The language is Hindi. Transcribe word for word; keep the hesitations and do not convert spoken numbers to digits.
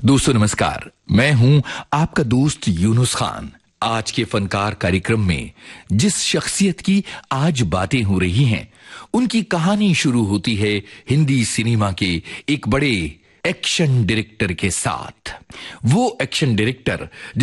दोस्तों नमस्कार, मैं हूं आपका दोस्त यूनुस खान। आज के फनकार कार्यक्रम में जिस शख्सियत की आज बातें हो रही हैं, उनकी कहानी शुरू होती है हिंदी सिनेमा के एक बड़े एक्शन डायरेक्टर के साथ। वो एक्शन डायरेक्टर